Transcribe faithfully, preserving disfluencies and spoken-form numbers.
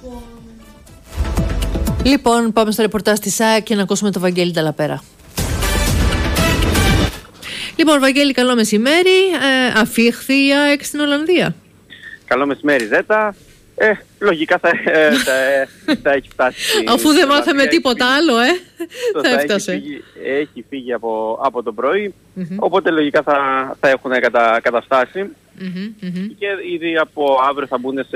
Λοιπόν, πάμε στο ρεπορτάζ της ΑΕΚ και να ακούσουμε τον Βαγγέλη Νταλαπέρα. Λοιπόν, Βαγγέλη, καλό μεσημέρι. Ε, αφήχθη η ΑΕΚ στην Ολλανδία. Καλό μεσημέρι, Ζέτα. Ε, λογικά θα, ε, θα, θα έχει φτάσει. Αφού δεν μάθαμε τίποτα φύγει, άλλο, ε, θα, θα έφτασε. Έχει φύγει, έχει φύγει από, από το πρωί, mm-hmm. οπότε λογικά θα, θα έχουν κατα, καταστάσει. Mm-hmm, mm-hmm. Και ήδη από αύριο θα μπουν σε